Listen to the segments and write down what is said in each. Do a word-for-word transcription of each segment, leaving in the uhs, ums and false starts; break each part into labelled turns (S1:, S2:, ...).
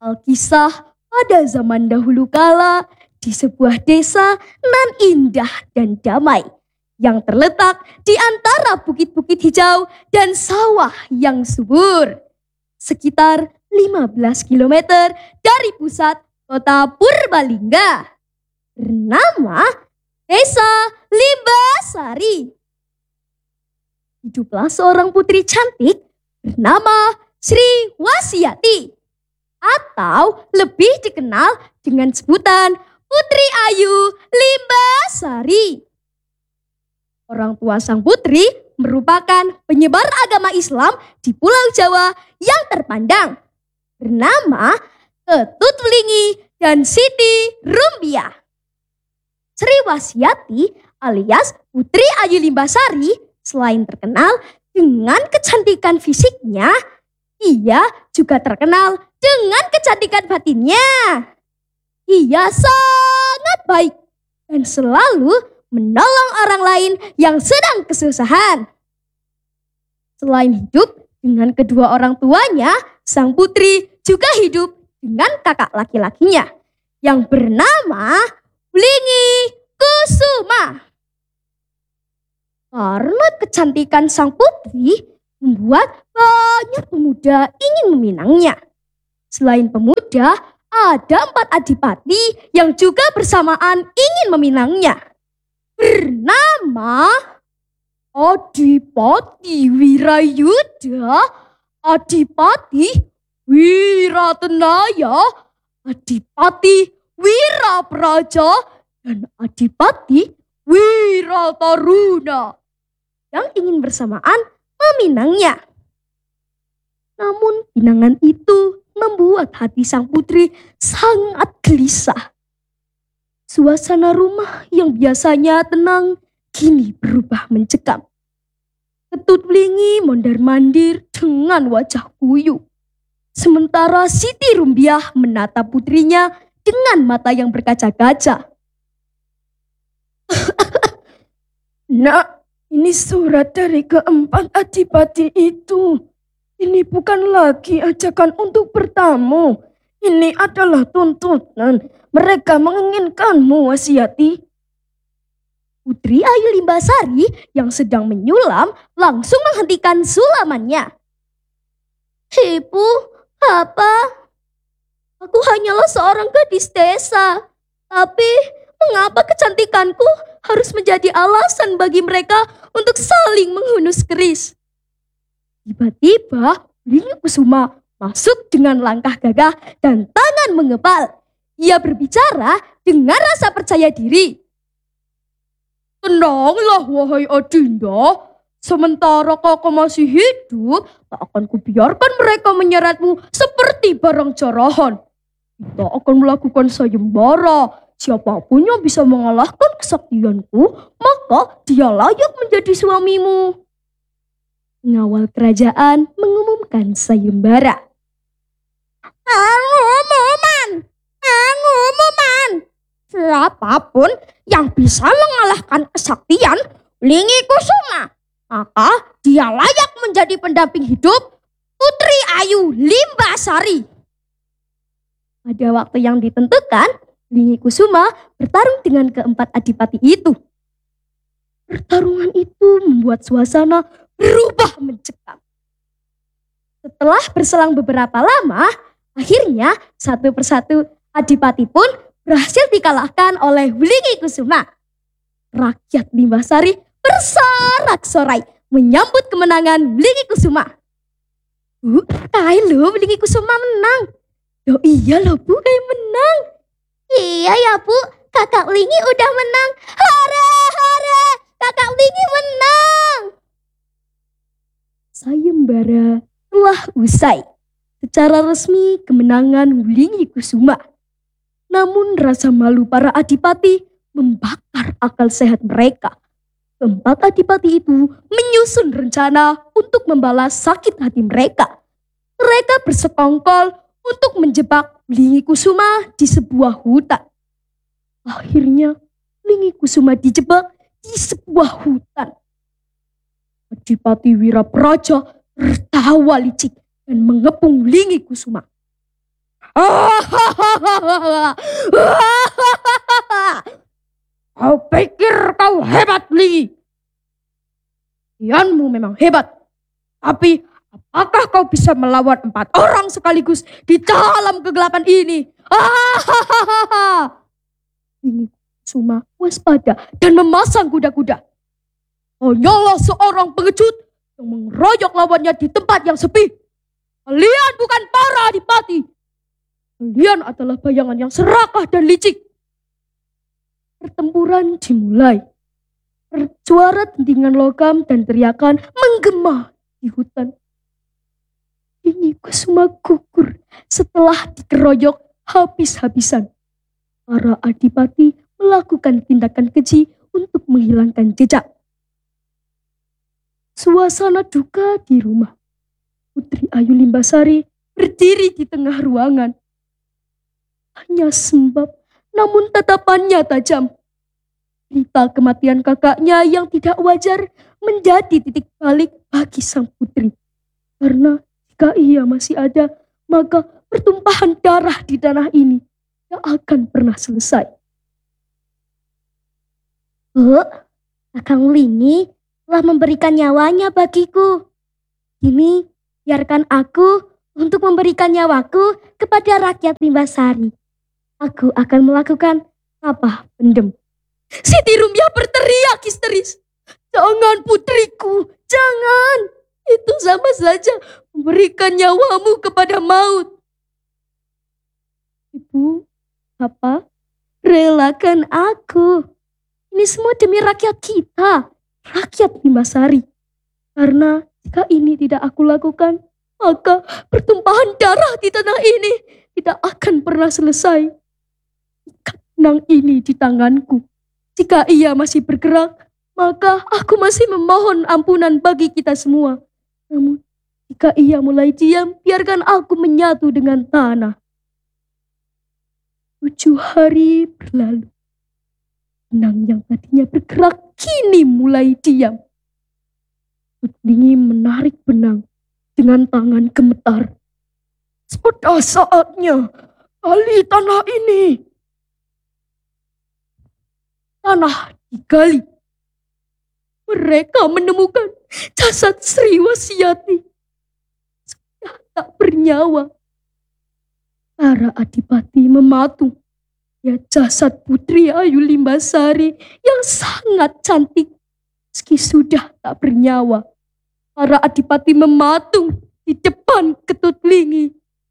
S1: Alkisah pada zaman dahulu kala di sebuah desa nan indah dan damai yang terletak di antara bukit-bukit hijau dan sawah yang subur. Sekitar lima belas kilometer dari pusat kota Purbalingga. Bernama Desa Limbasari. Hiduplah seorang putri cantik bernama Sri Wasiati, atau lebih dikenal dengan sebutan Putri Ayu Limbasari. Orang tua sang putri merupakan penyebar agama Islam di Pulau Jawa yang terpandang, bernama Ketut Wlingi dan Siti Rumbiah. Sri Wasiati alias Putri Ayu Limbasari selain terkenal dengan kecantikan fisiknya, ia juga terkenal dengan kecantikan batinnya. Ia sangat baik dan selalu menolong orang lain yang sedang kesusahan. Selain hidup dengan kedua orang tuanya, sang putri juga hidup dengan kakak laki-lakinya yang bernama Wlingi Kusuma. Karena kecantikan sang putri membuat banyak pemuda ingin meminangnya. Selain pemuda, ada empat adipati yang juga bersamaan ingin meminangnya. Bernama Adipati Wirayuda, Adipati Wiratenaya, Adipati Wirapraja, dan Adipati Wirataruna yang ingin bersamaan meminangnya. Namun pinangan itu membuat hati sang putri sangat gelisah. Suasana rumah yang biasanya tenang kini berubah mencekam. Ketut Wlingi mondar-mandir dengan wajah kuyu. Sementara Siti Rumbiah menatap putrinya dengan mata yang berkaca-kaca.
S2: Nak, ini surat dari keempat adipati itu. Ini bukan lagi ajakan untuk bertamu. Ini adalah tuntutan. Mereka menginginkanmu, Wasiati.
S1: Putri Ayu Limbasari yang sedang menyulam langsung menghentikan sulamannya. Ibu, apa? Aku hanyalah seorang gadis desa. Tapi mengapa kecantikanku harus menjadi alasan bagi mereka untuk saling menghunus keris? Tiba-tiba Wlingi Kusuma masuk dengan langkah gagah dan tangan mengepal. Ia berbicara dengan rasa percaya diri.
S2: Tenanglah wahai Adinda, sementara kakak masih hidup, tak akan kubiarkan mereka menyeretmu seperti barang jarahan. Kita akan melakukan sayembara. Siapapun yang bisa mengalahkan kesaktianku, maka dia layak menjadi suamimu.
S1: Pengawal kerajaan mengumumkan sayembara.
S3: Pengumuman, pengumuman. Siapapun yang bisa mengalahkan kesaktian Wlingi Kusuma, maka dia layak menjadi pendamping hidup Putri Ayu Limbasari.
S1: Pada waktu yang ditentukan, Wlingi Kusuma bertarung dengan keempat adipati itu. Pertarungan itu membuat suasana berubah mencekam. Setelah berselang beberapa lama, akhirnya satu persatu adipati pun berhasil dikalahkan oleh Wlingi Kusuma. Rakyat Limbasari bersorak-sorai menyambut kemenangan Wlingi Kusuma. Bu, kai lo Wlingi Kusuma menang. Oh iya loh Bu, kai menang.
S3: Iya ya Bu, kakak Wlingi udah menang. Hore, hore, kakak Wlingi menang.
S1: Sayembara telah usai. Secara resmi kemenangan Wlingi Kusuma. Namun rasa malu para adipati membakar akal sehat mereka. Keempat adipati itu menyusun rencana untuk membalas sakit hati mereka. Mereka bersekongkol untuk menjebak Wlingi Kusuma di sebuah hutan. Akhirnya Wlingi Kusuma dijebak di sebuah hutan. Adipati Wirapraja tertawa licik dan mengepung Wlingi Kusuma.
S2: Kau pikir kau hebat, Li? Kianmu memang hebat. Tapi apakah kau bisa melawan empat orang sekaligus di dalam kegelapan ini? Ini Kusuma waspada dan memasang kuda-kuda. Hanyalah seorang pengecut yang mengeroyok lawannya di tempat yang sepi. Kalian bukan para adipati. Kalian adalah bayangan yang serakah dan licik. Pertempuran dimulai. Suara dentingan logam dan teriakan menggema di hutan. Ini Kusuma gugur setelah dikeroyok habis-habisan. Para adipati melakukan tindakan keji untuk menghilangkan jejak. Suasana duka di rumah. Putri Ayu Limbasari berdiri di tengah ruangan. Hanya sembab, namun tatapannya tajam. Berita kematian kakaknya yang tidak wajar menjadi titik balik bagi sang putri. Karena jika ia masih ada, maka pertumpahan darah di tanah ini tak akan pernah selesai.
S3: Bu, Kakang Lingi telah memberikan nyawanya bagiku. Kini biarkan aku untuk memberikan nyawaku kepada rakyat Limbasari. Aku akan melakukan apa pendem.
S2: Siti Rumbia berteriak histeris. Jangan putriku, jangan. Itu sama saja memberikan nyawamu kepada maut.
S1: Ibu, Bapak, relakan aku. Ini semua demi rakyat kita, rakyat Limbasari. Karena jika ini tidak aku lakukan, maka pertumpahan darah di tanah ini tidak akan pernah selesai. Ikat benang ini di tanganku. Jika ia masih bergerak, maka aku masih memohon ampunan bagi kita semua. Namun, jika ia mulai diam, biarkan aku menyatu dengan tanah. Tujuh hari berlalu. Benang yang tadinya bergerak kini mulai diam. Tutlingi menarik benang dengan tangan gemetar. Sudah saatnya gali tanah ini. Tanah digali. Mereka menemukan jasad Sri Wasiati. Sudah tak bernyawa. Para adipati mematung. Ya jasad Putri Ayu Limbasari yang sangat cantik. Meski sudah tak bernyawa. Para adipati mematung di depan Ketut Lingi.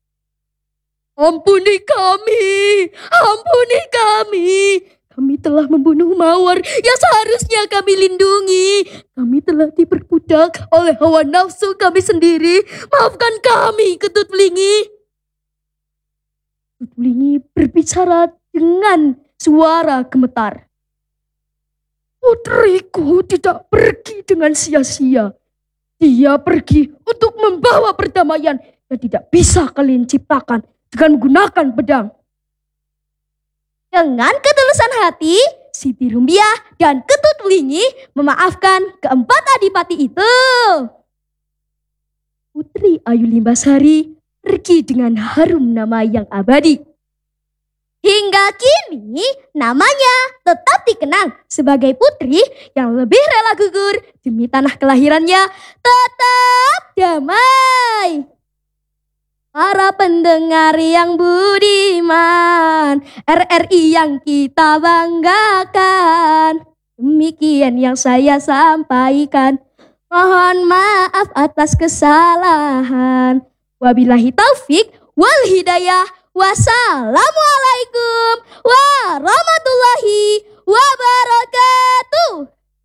S1: Ampuni kami, ampuni kami. Kami telah membunuh Mawar yang seharusnya kami lindungi. Kami telah diperbudak oleh hawa nafsu kami sendiri. Maafkan kami, Ketut Lingi. Ketut Lingi berbicara dengan suara gemetar. Putriku tidak pergi dengan sia-sia. Dia pergi untuk membawa perdamaian yang tidak bisa kalian ciptakan dengan menggunakan pedang.
S3: Dengan ketulusan hati, Siti Rumbia dan Ketut Lingi memaafkan keempat adipati itu.
S1: Putri Ayu Limbasari pergi dengan harum nama yang abadi.
S3: Hingga kini namanya tetap dikenang sebagai putri yang lebih rela gugur demi tanah kelahirannya tetap damai. Para pendengar yang budiman, R R I yang kita banggakan, demikian yang saya sampaikan. Mohon maaf atas kesalahan. Wabillahi taufik wal hidayah. Wassalamualaikum warahmatullahi wabarakatuh.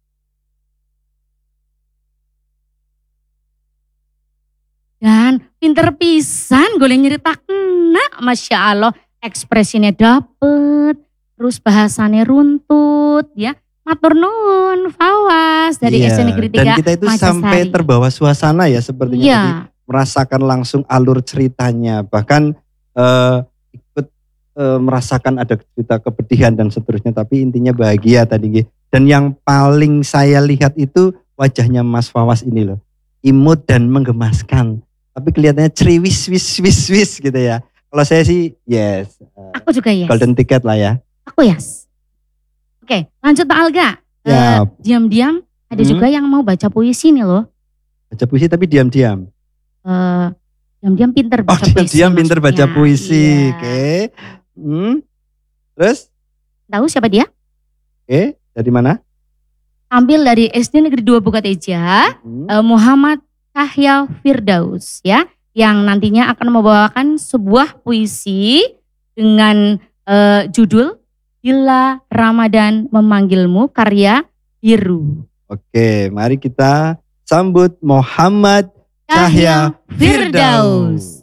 S4: Dan pinter pisan goleng nyeritakna, Masya Allah, ekspresinya dapet, terus bahasanya runtut ya. Matur nuwun Fawas dari
S5: Iya,
S4: S D Negeri tiga
S5: dan kita itu sampai
S4: Majasari.
S5: terbawa suasana ya sepertinya
S4: Iya.
S5: tadi, merasakan langsung alur ceritanya, bahkan eh, ikut eh, merasakan ada cerita kepedihan dan seterusnya, tapi intinya bahagia tadi nggih. Dan yang paling saya lihat itu wajahnya Mas Fawas ini loh, imut dan menggemaskan, tapi kelihatannya ceriwis wis wis wis gitu ya. Kalau saya sih yes. Eh,
S4: Aku juga yes.
S5: Golden ticket lah ya.
S4: Aku yes. Oke, lanjut Pak Alga.
S5: Ya.
S4: Eh, diam-diam ada
S5: Hmm.
S4: juga yang mau baca puisi nih loh.
S5: Baca puisi tapi diam-diam.
S4: Eh, diam-diam pinter
S5: Oh,
S4: baca puisi.
S5: diam-diam pinter baca
S4: maksudnya.
S5: puisi.
S4: Iya.
S5: Oke. Hmm. Terus?
S4: Tahu siapa dia?
S5: Oke, dari mana?
S4: Ambil dari S D Negeri dua Bukateja,
S5: Hmm.
S4: eh, Muhammad Cahya Firdaus ya, yang nantinya akan membawakan sebuah puisi dengan eh, judul Bila Ramadan Memanggilmu karya Biru.
S5: Oke, mari kita sambut Muhammad Cahya Firdaus.